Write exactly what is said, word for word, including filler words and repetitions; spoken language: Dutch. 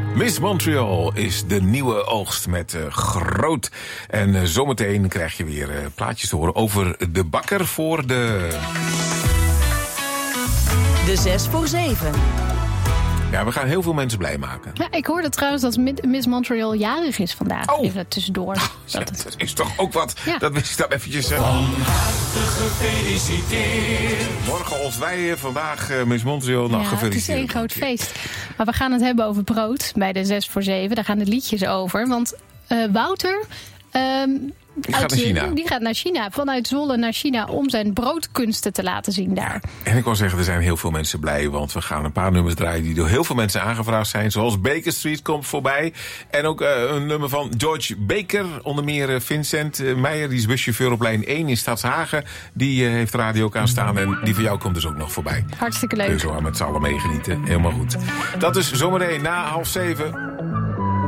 Miss Montreal is de nieuwe oogst met uh, groot. En uh, zometeen krijg je weer uh, plaatjes te horen over de bakker voor de... De zes voor zeven. Ja, we gaan heel veel mensen blij maken. Ja, ik hoorde trouwens dat Miss Montreal jarig is vandaag. Oh. Even tussendoor. Oh, dat, ja, het... dat is toch ook wat. Ja. Dat wist ik dan eventjes. Uh... Van harte gefeliciteerd. Morgen ons wij, vandaag uh, Miss Montreal. Nou, ja, gefeliciteerd. Het is één groot feest. Maar we gaan het hebben over brood bij de zes voor zeven. Daar gaan de liedjes over. Want uh, Wouter... Um, Die gaat uit, naar China. Die gaat naar China. Vanuit Zwolle naar China om zijn broodkunsten te laten zien daar. En ik wil zeggen, er zijn heel veel mensen blij. Want we gaan een paar nummers draaien die door heel veel mensen aangevraagd zijn. Zoals Baker Street komt voorbij. En ook uh, een nummer van George Baker. Onder meer uh, Vincent uh, Meijer. Die is buschauffeur op lijn één in Stadshagen. Die uh, heeft de radio ook aanstaan. En die van jou komt dus ook nog voorbij. Hartstikke leuk. Dus we gaan met z'n allen meegenieten. Helemaal goed. Dat is zometeen na half zeven.